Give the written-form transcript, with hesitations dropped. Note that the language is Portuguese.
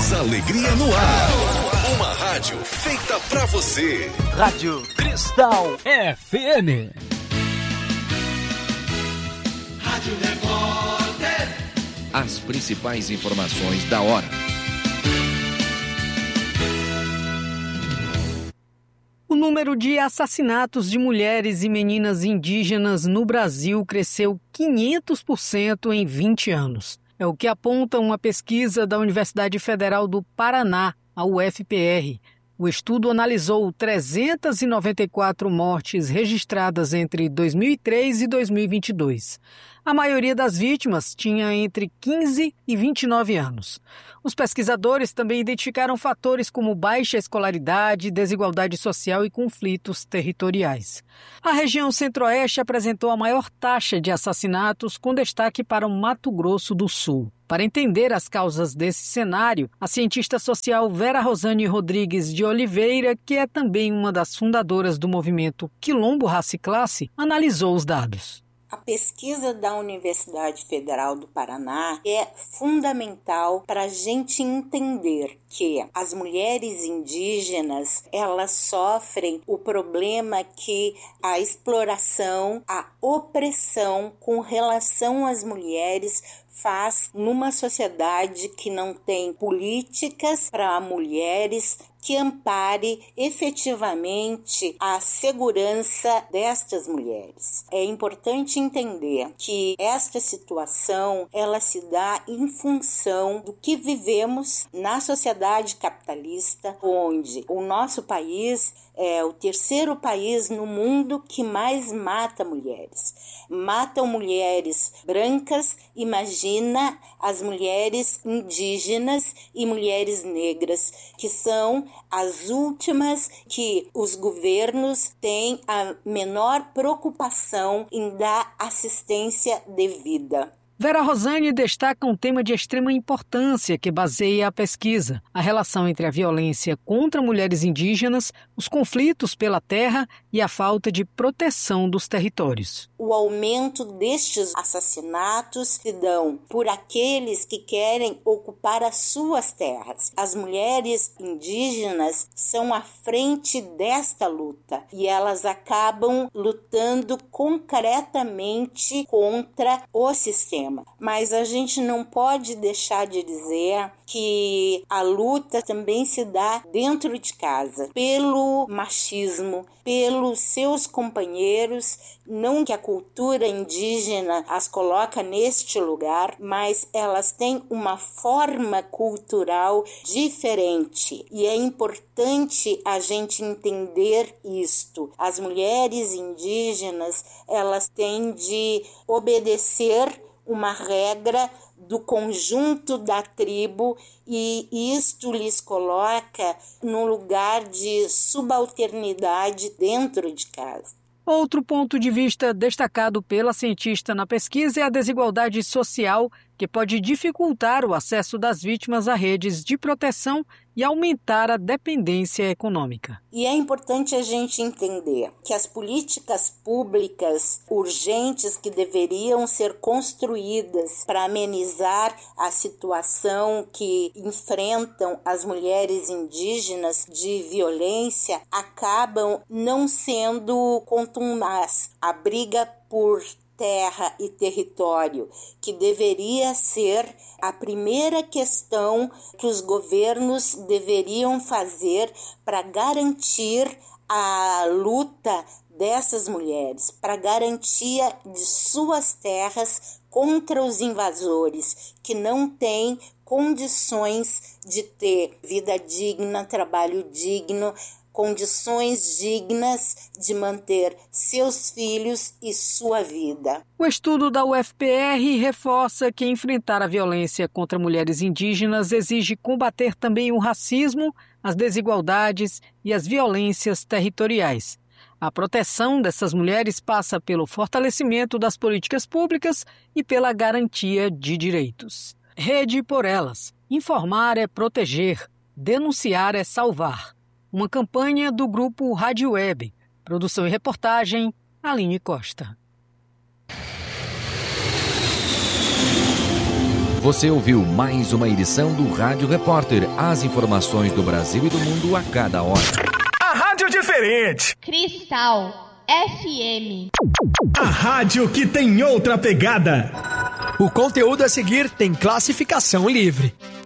Mais alegria no ar. Uma rádio feita pra você. Rádio Cristal FM. Rádio Repórter. As principais informações da hora. O número de assassinatos de mulheres e meninas indígenas no Brasil cresceu 500% em 20 anos. É o que aponta uma pesquisa da Universidade Federal do Paraná, a UFPR. O estudo analisou 394 mortes registradas entre 2003 e 2022. A maioria das vítimas tinha entre 15 e 29 anos. Os pesquisadores também identificaram fatores como baixa escolaridade, desigualdade social e conflitos territoriais. A região Centro-Oeste apresentou a maior taxa de assassinatos, com destaque para o Mato Grosso do Sul. Para entender as causas desse cenário, a cientista social Vera Rosane Rodrigues de Oliveira, que é também uma das fundadoras do movimento Quilombo Raça e Classe, analisou os dados. A pesquisa da Universidade Federal do Paraná é fundamental para a gente entender que as mulheres indígenas, elas sofrem o problema que a exploração, a opressão com relação às mulheres faz numa sociedade que não tem políticas para mulheres que ampare efetivamente a segurança destas mulheres. É importante entender que esta situação ela se dá em função do que vivemos na sociedade capitalista, onde o nosso país é o terceiro país no mundo que mais mata mulheres. Matam mulheres brancas, imagina as mulheres indígenas e mulheres negras, que são as últimas que os governos têm a menor preocupação em dar assistência devida. Vera Rosane destaca um tema de extrema importância que baseia a pesquisa: a relação entre a violência contra mulheres indígenas, os conflitos pela terra e a falta de proteção dos territórios. O aumento destes assassinatos se dão por aqueles que querem ocupar as suas terras. As mulheres indígenas são à frente desta luta e elas acabam lutando concretamente contra o sistema. Mas a gente não pode deixar de dizer que a luta também se dá dentro de casa, pelo machismo, pelos seus companheiros, não que a cultura indígena as coloca neste lugar, mas elas têm uma forma cultural diferente e é importante a gente entender isto. As mulheres indígenas, elas têm de obedecer uma regra do conjunto da tribo e isto lhes coloca num lugar de subalternidade dentro de casa. Outro ponto de vista destacado pela cientista na pesquisa é a desigualdade social, que pode dificultar o acesso das vítimas a redes de proteção e aumentar a dependência econômica. E é importante a gente entender que as políticas públicas urgentes que deveriam ser construídas para amenizar a situação que enfrentam as mulheres indígenas de violência acabam não sendo contumaz. A briga por terra e território, que deveria ser a primeira questão que os governos deveriam fazer para garantir a luta dessas mulheres, para garantia de suas terras contra os invasores, que não têm condições de ter vida digna, trabalho digno, condições dignas de manter seus filhos e sua vida. O estudo da UFPR reforça que enfrentar a violência contra mulheres indígenas exige combater também o racismo, as desigualdades e as violências territoriais. A proteção dessas mulheres passa pelo fortalecimento das políticas públicas e pela garantia de direitos. Rede por Elas. Informar é proteger. Denunciar é salvar. Uma campanha do grupo Rádio Web. Produção e reportagem, Aline Costa. Você ouviu mais uma edição do Rádio Repórter. As informações do Brasil e do mundo a cada hora. A rádio diferente. Cristal FM. A rádio que tem outra pegada. O conteúdo a seguir tem classificação livre.